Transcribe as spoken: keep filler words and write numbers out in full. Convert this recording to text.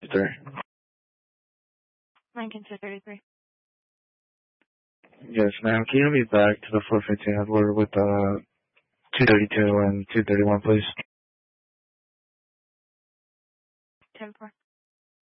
There. Lincoln two thirty-three. Yes, ma'am. Can you help me back to the four fifteen Edward with uh two thirty-two and two thirty-one, please?